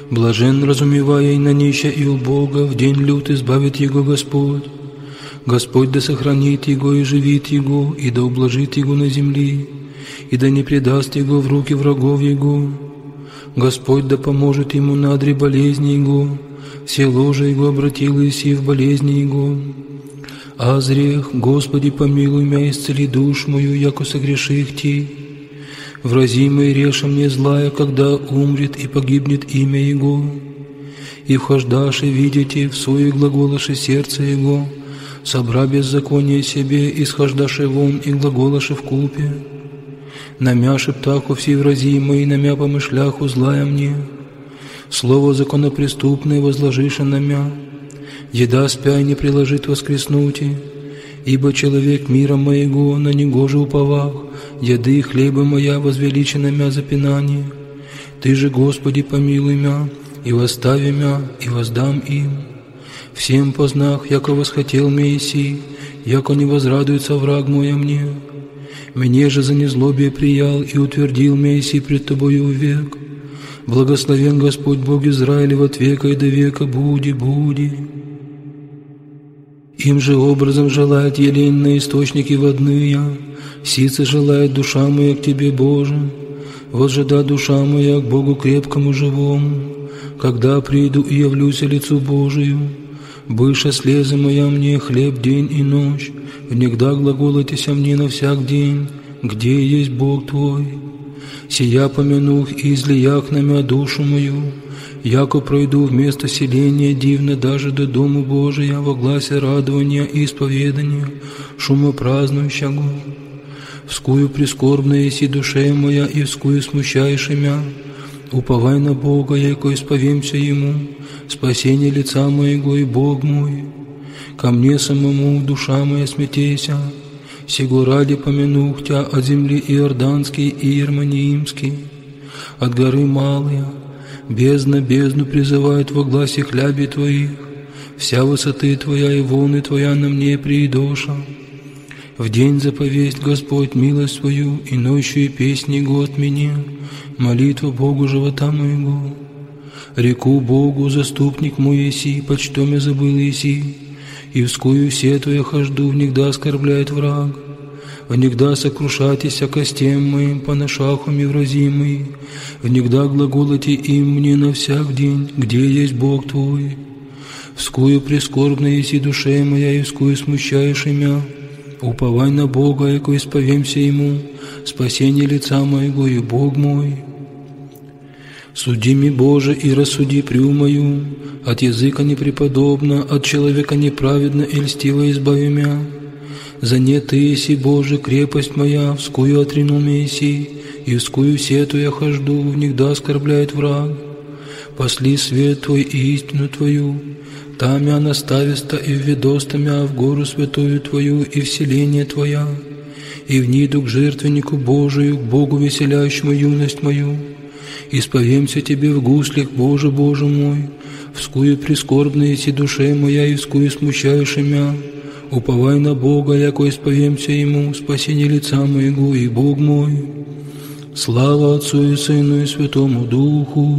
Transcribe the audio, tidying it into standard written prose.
Блажен, разумевая и на нища и убога, в день лют избавит его Господь. Господь да сохранит его и живит его, и да ублажит его на земли, и да не предаст его в руки врагов его. Господь да поможет ему на одре болезни его, все ложа его обратил Иси в болезни его. Азрех, Господи, помилуй меня, исцели душ мою, яко согреших Ти. Вразимый реша мне злая, когда умрет и погибнет имя Его. И вхождаши видите в свое глаголаше сердце Его, собра беззаконие себе, исхождаши вон и глаголаше в купе. Намя шептаху все вразимые, намя помышляху злая мне. Слово законопреступное возложише намя, еда спя не приложит воскреснути. Ибо человек мира моего на него же уповах, еды и хлеба моя возвеличена мя запинание. Ты же, Господи, помилуй мя, и восстави мя, и воздам им. Всем познах, яко восхотел Мессий, яко не возрадуется враг мой о мне. Мне же за незлобие приял и утвердил Мессий пред тобою век. Благословен Господь Бог Израилев от века и до века, буди, буди. Им же образом желает еленные источники водные, сицы желает душа моя к Тебе, Боже. Вот же да душа моя к Богу крепкому живому, когда приду и явлюсь лицу Божию. Быша слезы моя мне хлеб день и ночь, внегда глаголотися мне на всяк день, где есть Бог Твой. Сия помянух и излиях на мя душу мою, яко пройду вместо селения дивно даже до Дому Божия во гласе радования и исповедания, шума празднующего. Вскую прискорбная еси душе моя, и вскую смущаешь мя. Уповай на Бога, яко исповемся Ему, спасение лица моего и Бог мой. Ко мне самому душа моя смятейся, сего ради помянух Тя от земли Иорданский и Ермониимский, от горы малые. Бездна бездну призывает во гласе хляби Твоих, вся высоты Твоя и волны Твоя на мне приидоша. В день заповесть Господь милость свою, и ночью и песни Его от меня, молитва Богу живота моего. Реку Богу заступник мой еси, почтом я забыл еси, и вскую сетуя хожду, внегда оскорбляет враг. Внегда сокрушатися костям моим, по нашахам и вразимый, внегда глаголоти им мне на всяк день, где есть Бог Твой. Вскую прискорбна еси душе моя, и вскую смущаешь имя. Уповай на Бога, яко исповемся Ему, спасение лица моего и Бог мой. Суди ми, Боже, и рассуди прю мою, от языка непреподобно, от человека неправедно и льстиво избави мя. За не Ты еси, Боже, крепость моя, вскую отринул меня еси, и вскую сету я хожду, внегда оскорбляет враг. Посли свет Твой и истину Твою, там я настависта и введоста мя в гору святую Твою и вселение Твоя, и вниду к жертвеннику Божию, к Богу веселяющему юность мою. Исповемся Тебе в гуслях, Боже, Боже мой, вскую прискорбна еси душе моя, и вскую смущаешь мя. Уповай на Бога, яко исповемся Ему, спасение лица моего и Бог мой. Слава Отцу и Сыну и Святому Духу.